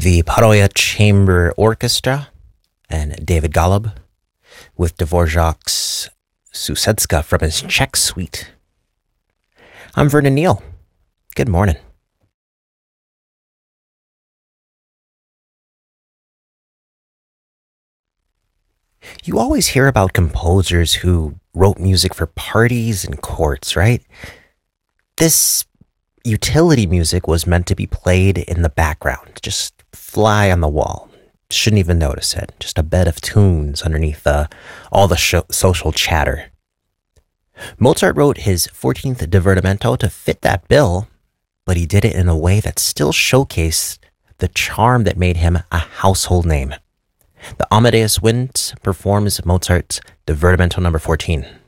The Paroya Chamber Orchestra and David Golub with Dvorak's Susedska from his Czech Suite. I'm Vernon Neal. Good morning. You always hear about composers who wrote music for parties and courts, right? This utility music was meant to be played in the background, just fly on the wall. Shouldn't even notice it. Just a bed of tunes underneath all the social chatter. Mozart wrote his 14th Divertimento to fit that bill, but he did it in a way that still showcased the charm that made him a household name. The Amadeus Wind performs Mozart's Divertimento number 14.